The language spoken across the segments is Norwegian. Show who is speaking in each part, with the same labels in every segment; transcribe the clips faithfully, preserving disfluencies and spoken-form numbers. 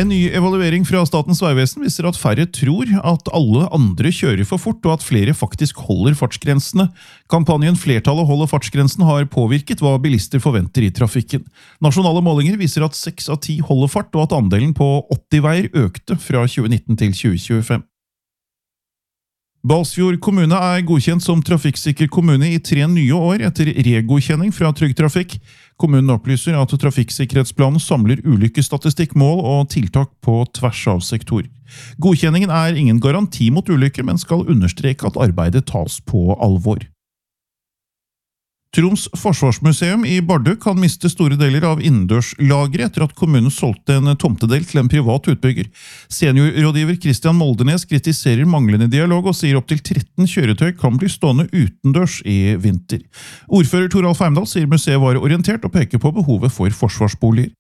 Speaker 1: En ny evaluering fra Statens vegvesen viser at færre tror at alle andre kjører for fort, og at flere faktisk holder fartsgrensene. Kampanjen «Flertallet holder fartsgrensen» har påvirket hva bilister forventer i trafikken. Nasjonale målinger viser at seks av ti holder fart, og at andelen på åtti-veier økte fra tjue nitten til tjue tjuefem. Balsfjord kommune er godkjent som trafikksikker kommune i tre nye år etter regodkjenning fra Trygg Trafikk. Kommunen opplyser at trafikksikkerhetsplanen samler ulykkesstatistikk, mål og tiltak på tvers av sektor. Godkjenningen er ingen garanti mot ulykker, men skal understreke at arbeidet tas på alvor. Troms Forsvarsmuseum i Bardu kan miste store deler av innendørslageret etter at kommunen solgte en tomtedel til en privat utbygger. Seniorrådgiver Christian Moldenes kritiserer manglende dialog og sier opp til tretten kjøretøy kan bli stående utendørs i vinter. Ordfører Toralf Heimdal sier museet var orientert og peker på behovet for forsvarsboliger.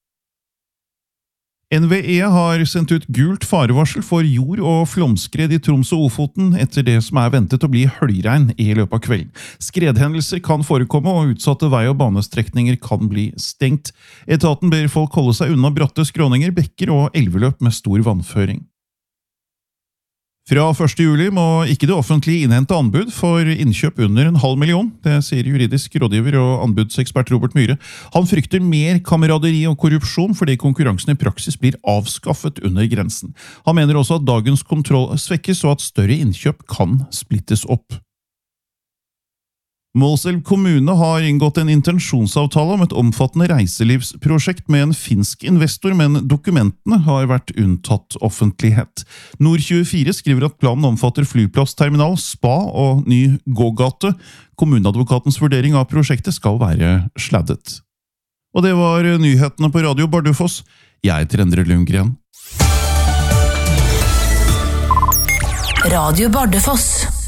Speaker 1: N V E har sendt ut gult farevarsel for jord- og flomskred i Troms og Ofoten etter det som er ventet å bli høljregn i løpet av kvelden. Skredhendelser kan forekomme, og utsatte vei- og banestrekninger kan bli stengt. Etaten ber folk holde seg unna bratte skråninger, bekker og elveløp med stor vannføring. Fra første juli må ikke det offentlige innhente anbud for innkjøp under en halv million, det sier juridisk rådgiver og anbudsekspert Robert Myhre. Han frykter mer kameraderi og korrupsjon fordi konkurransen i praksis blir avskaffet under grensen. Han mener også at dagens kontroll svekkes og at større innkjøp kan splittes opp. Målselv kommune har inngått en intensjonsavtale om et omfattende reiselivsprosjekt med en finsk investor, men dokumentene har vært unntatt offentlighet. Nord tjuefire skriver at planen omfatter flyplassterminal, spa og ny gågate. Kommuneadvokatens vurdering av prosjektet skal være sladdet. Og det var nyhetene på Radio Bardufoss. Jeg heter Endre Lundgren.
Speaker 2: Radio Bardufoss.